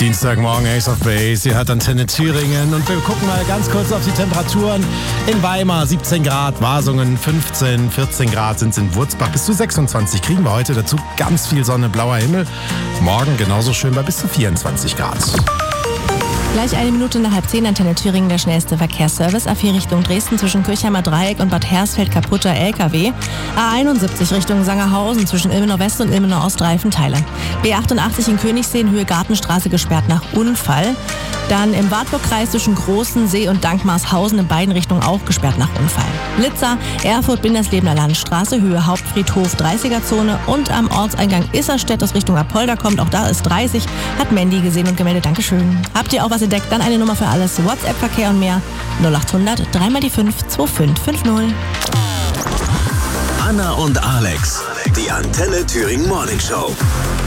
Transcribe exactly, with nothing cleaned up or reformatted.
Dienstagmorgen, Ace of Base, ihr hört Antenne Thüringen und wir gucken mal ganz kurz auf die Temperaturen. In Weimar siebzehn Grad, Wasungen fünfzehn, vierzehn Grad sind es in Wurzbach, bis zu sechsundzwanzig kriegen wir heute, dazu ganz viel Sonne, blauer Himmel. Morgen genauso schön bei bis zu vierundzwanzig Grad. Gleich eine Minute nach halb zehn, Antenne Thüringen, der schnellste Verkehrsservice. A vier Richtung Dresden zwischen Kirchheimer Dreieck und Bad Hersfeld kaputter L K W. A einundsiebzig Richtung Sangerhausen zwischen Ilmenau West und Ilmenau Ost Reifenteile. B achtundachtzig in Königssee in Höhe Gartenstraße gesperrt nach Unfall. Dann im Wartburgkreis zwischen Großensee und Dankmarshausen in beiden Richtungen auch gesperrt nach Unfall. Litzer, Erfurt, Binderslebener Landstraße, Höhe Hauptfriedhof, dreißiger-Zone und am Ortseingang Isserstedt aus Richtung Apolda kommt, auch da ist dreißig, hat Mandy gesehen und gemeldet, Dankeschön. Habt ihr auch was entdeckt? Dann eine Nummer für alles, WhatsApp-Verkehr und mehr, null achthundert, dreimal die fünf, zwei fünf fünf null. Anna und Alex, die Antenne Thüringen Morning Show.